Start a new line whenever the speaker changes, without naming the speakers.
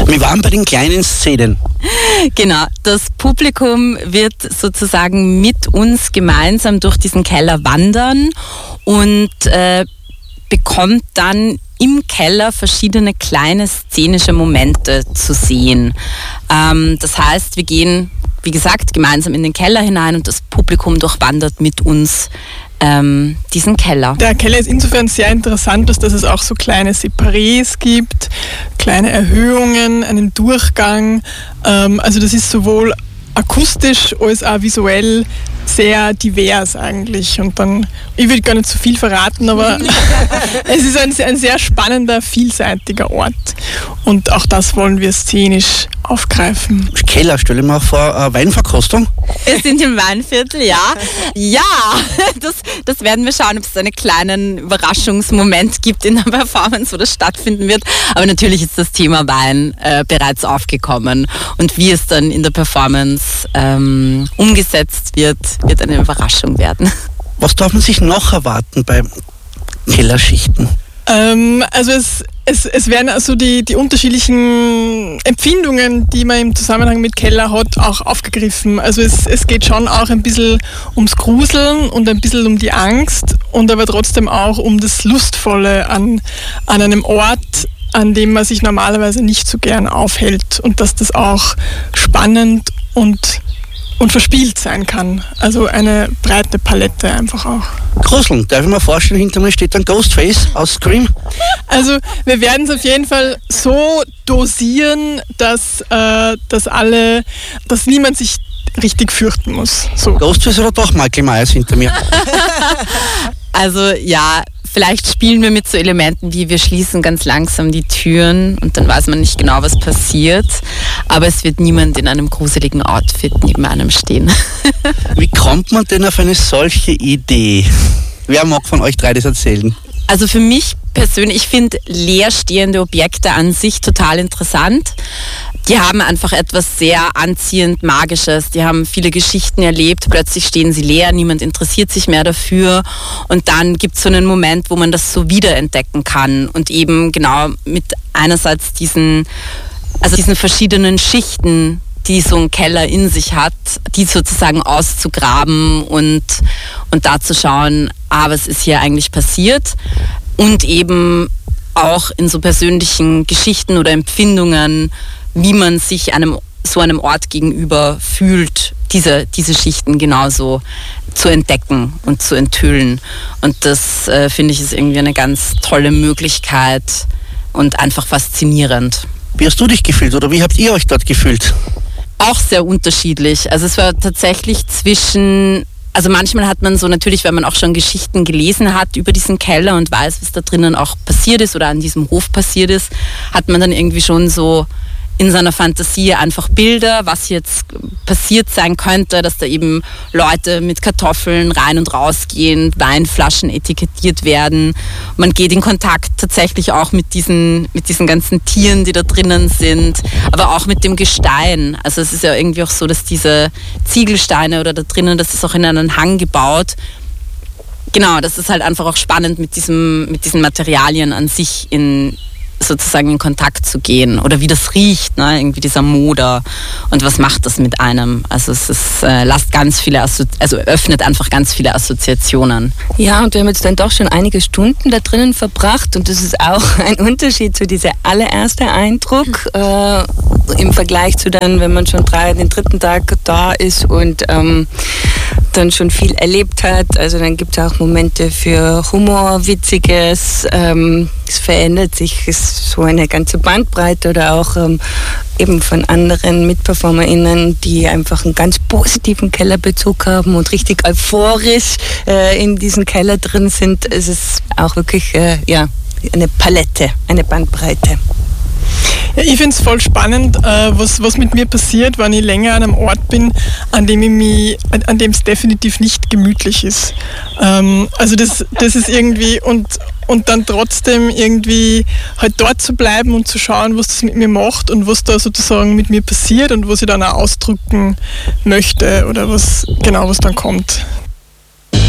Wir waren bei den kleinen Szenen.
Genau, das Publikum wird sozusagen mit uns gemeinsam durch diesen Keller wandern und bekommt dann im Keller verschiedene kleine szenische Momente zu sehen. Das heißt, wir gehen, wie gesagt, gemeinsam in den Keller hinein und das Publikum durchwandert mit uns diesen Keller.
Der Keller ist insofern sehr interessant, dass es auch so kleine Separés gibt, kleine Erhöhungen, einen Durchgang. Also das ist sowohl akustisch als auch visuell sehr divers eigentlich. Und dann, ich will gar nicht zu viel verraten, aber es ist ein sehr spannender, vielseitiger Ort. Und auch das wollen wir szenisch aufgreifen.
Keller, stelle mir auch vor, Weinverkostung.
Wir sind im Weinviertel, ja. Ja, das werden wir schauen, ob es einen kleinen Überraschungsmoment gibt in der Performance, wo das stattfinden wird. Aber natürlich ist das Thema Wein bereits aufgekommen. Und wie es dann in der Performance umgesetzt wird eine Überraschung werden.
Was darf man sich noch erwarten bei Kellerschichten?
Also es werden also die unterschiedlichen Empfindungen, die man im Zusammenhang mit Keller hat, auch aufgegriffen. Also es geht schon auch ein bisschen ums Gruseln und ein bisschen um die Angst und aber trotzdem auch um das Lustvolle an einem Ort, an dem man sich normalerweise nicht so gern aufhält und dass das auch spannend und verspielt sein kann. Also eine breite Palette einfach auch.
Gruseln, darf ich mir vorstellen, hinter mir steht ein Ghostface aus Scream?
Also wir werden es auf jeden Fall so dosieren, dass niemand sich richtig fürchten muss. So.
Ghostface oder doch Michael Myers hinter mir?
Also ja, vielleicht spielen wir mit so Elementen wie wir schließen ganz langsam die Türen und dann weiß man nicht genau, was passiert. Aber es wird niemand in einem gruseligen Outfit neben einem stehen.
Wie kommt man denn auf eine solche Idee? Wer mag von euch drei das erzählen?
Also für mich persönlich, ich finde leerstehende Objekte an sich total interessant. Die haben einfach etwas sehr anziehend Magisches. Die haben viele Geschichten erlebt. Plötzlich stehen sie leer, niemand interessiert sich mehr dafür. Und dann gibt es so einen Moment, wo man das so wiederentdecken kann. Und eben genau mit einerseits diesen verschiedenen Schichten, die so ein Keller in sich hat, die sozusagen auszugraben und da zu schauen, was ist hier eigentlich passiert. Und eben auch in so persönlichen Geschichten oder Empfindungen, wie man sich so einem Ort gegenüber fühlt, diese Schichten genauso zu entdecken und zu enthüllen. Und das finde ich ist irgendwie eine ganz tolle Möglichkeit und einfach faszinierend.
Wie hast du dich gefühlt oder wie habt ihr euch dort gefühlt?
Auch sehr unterschiedlich. Also es war tatsächlich also manchmal hat man so natürlich, wenn man auch schon Geschichten gelesen hat über diesen Keller und weiß, was da drinnen auch passiert ist oder an diesem Hof passiert ist, hat man dann irgendwie schon so in seiner Fantasie einfach Bilder, was jetzt passiert sein könnte, dass da eben Leute mit Kartoffeln rein und raus gehen, Weinflaschen etikettiert werden. Man geht in Kontakt tatsächlich auch mit diesen ganzen Tieren, die da drinnen sind, aber auch mit dem Gestein. Also es ist ja irgendwie auch so, dass diese Ziegelsteine oder da drinnen, das ist auch in einen Hang gebaut. Genau, das ist halt einfach auch spannend, mit diesen Materialien an sich sozusagen in Kontakt zu gehen oder wie das riecht, ne? Irgendwie dieser Moder und was macht das mit einem. Also es ist, öffnet einfach ganz viele Assoziationen.
Ja, und wir haben jetzt dann doch schon einige Stunden da drinnen verbracht und das ist auch ein Unterschied zu dieser allererste Eindruck im Vergleich zu dann, wenn man schon den dritten Tag da ist und dann schon viel erlebt hat. Also dann gibt es auch Momente für Humor, Witziges, es verändert sich, ist so eine ganze Bandbreite oder auch eben von anderen MitperformerInnen, die einfach einen ganz positiven Kellerbezug haben und richtig euphorisch in diesem Keller drin sind. Es ist auch wirklich eine Palette, eine Bandbreite.
Ja, ich finde es voll spannend, was mit mir passiert, wenn ich länger an einem Ort bin, an dem es definitiv nicht gemütlich ist. Also das ist irgendwie und dann trotzdem irgendwie halt dort zu bleiben und zu schauen, was das mit mir macht und was da sozusagen mit mir passiert und was ich dann auch ausdrücken möchte oder was dann kommt.